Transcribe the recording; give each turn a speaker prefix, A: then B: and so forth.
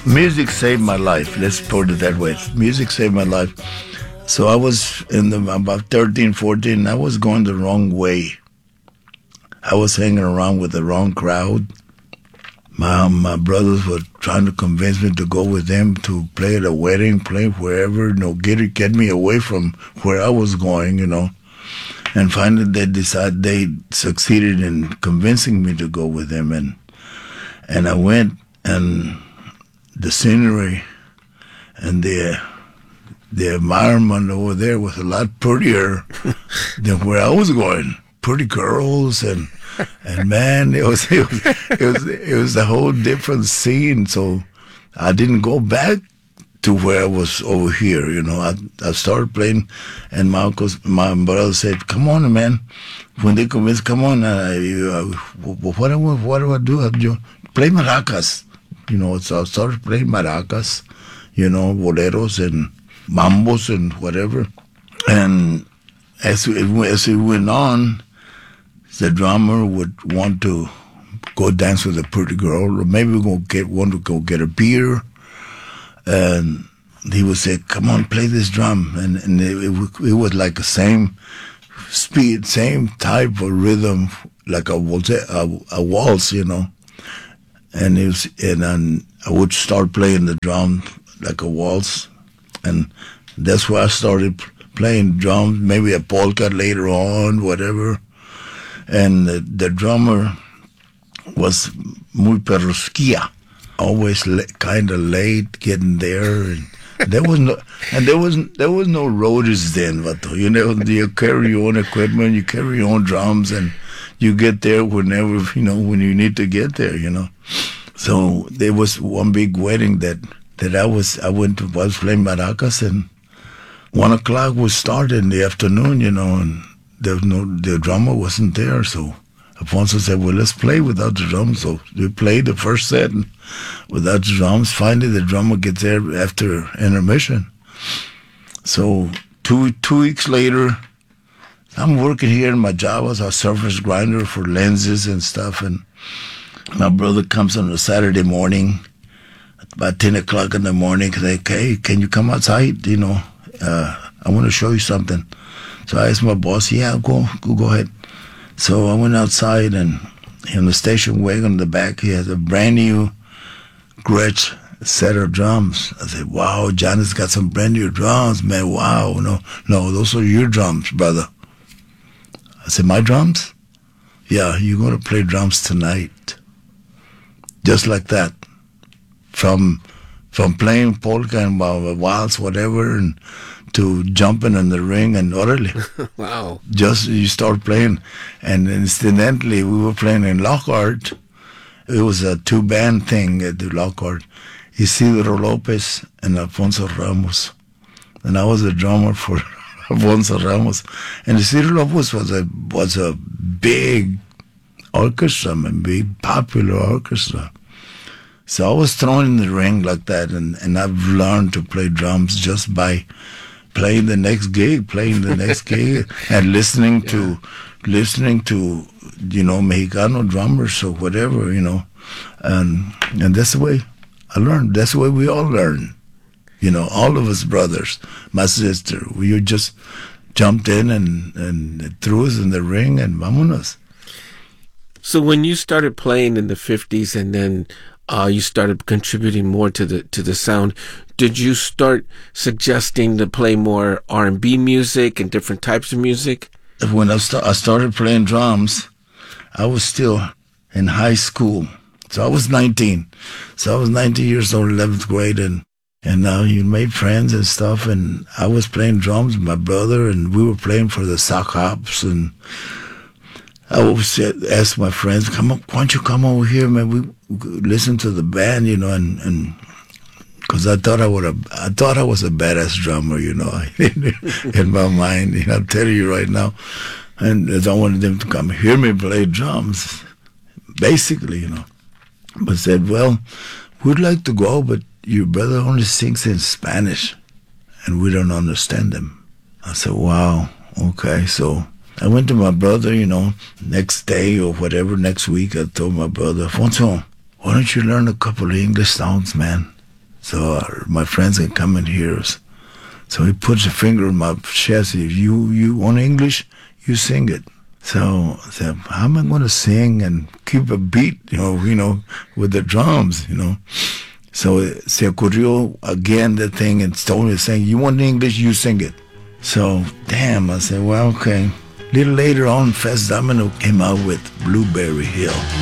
A: Music saved my life. Let's put it that way. Music saved my life. So I was about 13, 14. I was going the wrong way. I was hanging around with the wrong crowd. My brothers were trying to convince me to go with them to play at a wedding, play wherever, get me away from where I was going, And finally, they succeeded in convincing me to go with them, and I went, and the scenery and the environment over there was a lot prettier than where I was going. Pretty girls and man, it was a whole different scene. So I didn't go back to where I was over here. I started playing, and my brother said, "Come on, man." When they convinced, "Come on, what do I do? Play maracas." So I started playing maracas, boleros and mambos and whatever. And as it went on, the drummer would want to go dance with a pretty girl, or maybe want to go get a beer, and he would say, "Come on, play this drum," and it was like the same speed, same type of rhythm, like a waltz, And I would start playing the drum like a waltz, and that's where I started playing drums. Maybe a polka later on, whatever. And the drummer was muy perrusquilla, always kind of late getting there, and there was no roadies then. But you carry your own equipment, you carry your own drums, and you get there whenever when you need to get there. So there was one big wedding that I was playing maracas, and 1:00 was started in the afternoon, and the drummer wasn't there. So Alfonso said, "Well, let's play without the drums." So we played the first set without the drums. Finally, the drummer gets there after intermission. So two weeks later, I'm working here in my job as a surface grinder for lenses and stuff, and my brother comes on a Saturday morning, about 10 o'clock in the morning, like, "Hey, can you come outside? I want to show you something." So I asked my boss, "Yeah, go ahead." So I went outside, and in the station wagon in the back, he has a brand new Gretsch set of drums. I said, "Wow, Johnny's got some brand new drums, man. Wow." No, those are your drums, brother. I said, "My drums?" "Yeah, you're going to play drums tonight." Just like that. From playing polka and waltz, whatever, and to jumping in the ring and orally.
B: Wow.
A: Just you start playing. And incidentally, we were playing in Lockhart. It was a two-band thing at the Lockhart. Isidro Lopez and Alfonso Ramos. And I was a drummer for Alfonso Ramos. And Isidro Lopez was a big orchestra, man, big popular orchestra. So I was thrown in the ring like that, and I've learned to play drums just by playing the next gig, and listening to Mexicano drummers or whatever, and that's the way I learned. That's the way we all learn, all of us brothers, my sister. We just jumped in and threw us in the ring and vámonos.
B: So when you started playing in the 50s, and then you started contributing more to the sound, did you start suggesting to play more R&B music and different types of music?
A: When I started playing drums, I was still in high school. So I was 19. So I was 19 years old, 11th grade, and you made friends and stuff, and I was playing drums with my brother, and we were playing for the Sock Hops, and I always ask my friends, "Come on, why don't you come over here, man? We listen to the band, and because I thought I was a badass drummer, in my mind. I'm telling you right now, and I wanted them to come hear me play drums, basically, But said, "Well, we'd like to go, but your brother only sings in Spanish, and we don't understand him." I said, "Wow, okay." So I went to my brother, next day or whatever, next week, I told my brother, "Alfonso, why don't you learn a couple of English sounds, man? so my friends can come and hear us. So he puts a finger in my chest. If you want English, you sing it. So I said, how am I going to sing and keep a beat, with the drums, So se ocurrió again the thing and told me saying, you want English, you sing it. So, damn, I said, well, okay. A little later on, Fats Domino came out with Blueberry Hill.